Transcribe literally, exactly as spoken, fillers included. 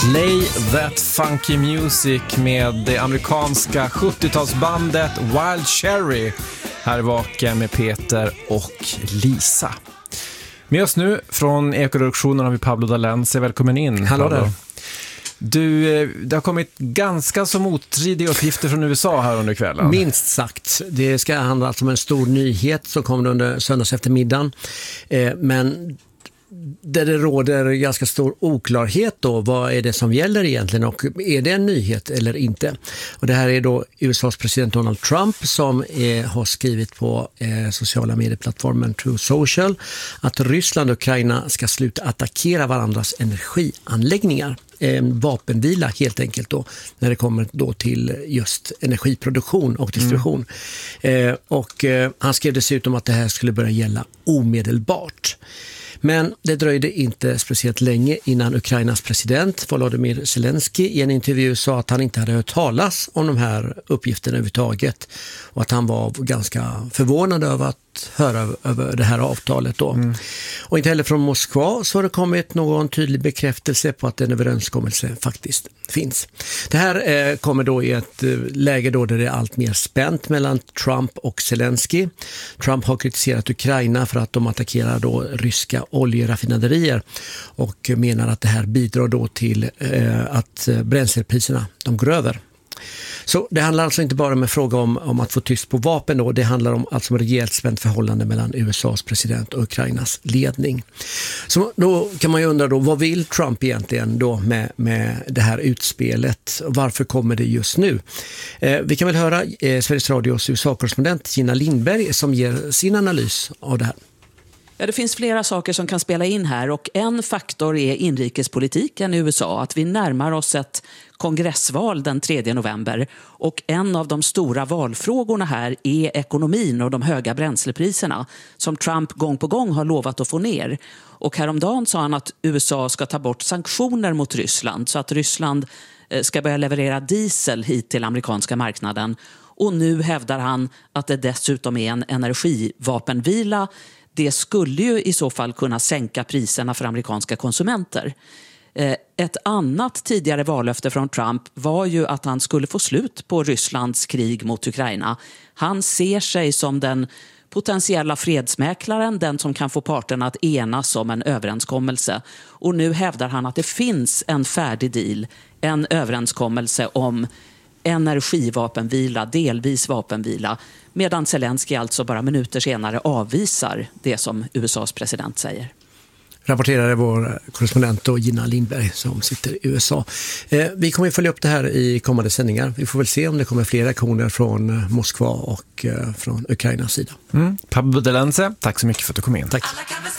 Play That Funky Music med det amerikanska sjuttiotalsbandet Wild Cherry. Här vakar med Peter och Lisa. Med oss nu från Ekoreduktionen har vi Pablo Dalense. Välkommen in. Hallå där. Du, det har kommit ganska så motstridiga uppgifter från U S A här under kvällen. Minst sagt. Det ska handla alltså om en stor nyhet som kom under söndags eftermiddagen. Eh, men där det råder ganska stor oklarhet då, vad är det som gäller egentligen och är det en nyhet eller inte? Och det här är då U S A:s president Donald Trump som eh, har skrivit på eh, sociala medieplattformen True Social att Ryssland och Ukraina ska sluta attackera varandras energianläggningar. En vapenvila helt enkelt då när det kommer då till just energiproduktion och distribution. Mm. Eh, och eh, han skrev dessutom att det här skulle börja gälla omedelbart. Men det dröjde inte speciellt länge innan Ukrainas president Volodymyr Zelensky i en intervju sa att han inte hade hört talas om de här uppgifterna överhuvudtaget och att han var ganska förvånad över att höra över det här avtalet då. Mm. Och inte heller från Moskva så har det kommit någon tydlig bekräftelse på att en överenskommelse faktiskt finns. Det här eh, kommer då i ett eh, läge då där det är allt mer spänt mellan Trump och Zelensky. Trump har kritiserat Ukraina för att de attackerar då ryska oljeraffinaderier och menar att det här bidrar då till eh, att bränslepriserna de går över. Så det handlar alltså inte bara om en fråga om, om att få tyst på vapen då, det handlar om alltså om rejält spänt förhållande mellan U S A:s president och Ukrainas ledning. Så då kan man ju undra då, vad vill Trump egentligen då med, med det här utspelet och varför kommer det just nu? Eh, vi kan väl höra eh, Sveriges Radios U S A-korrespondent Gina Lindberg som ger sin analys av det här. Ja, det finns flera saker som kan spela in här och en faktor är inrikespolitiken i U S A. Att vi närmar oss ett kongressval den tredje november och en av de stora valfrågorna här är ekonomin och de höga bränslepriserna som Trump gång på gång har lovat att få ner. Och häromdagen sa han att U S A ska ta bort sanktioner mot Ryssland så att Ryssland ska börja leverera diesel hit till amerikanska marknaden. Och nu hävdar han att det dessutom är en energivapenvila. Det skulle ju i så fall kunna sänka priserna för amerikanska konsumenter. Ett annat tidigare vallöfte från Trump var ju att han skulle få slut på Rysslands krig mot Ukraina. Han ser sig som den potentiella fredsmäklaren, den som kan få parterna att enas om en överenskommelse. Och nu hävdar han att det finns en färdig deal, en överenskommelse om energivapenvila, delvis vapenvila, medan Zelensky alltså bara minuter senare avvisar det som U S A:s president säger. Rapporterade vår korrespondent då, Gina Lindberg som sitter i U S A. Eh, vi kommer att följa upp det här i kommande sändningar. Vi får väl se om det kommer fler reaktioner från Moskva och eh, från Ukrainas sida. Mm. Pablo Dalense, tack så mycket för att du kom in. Tack.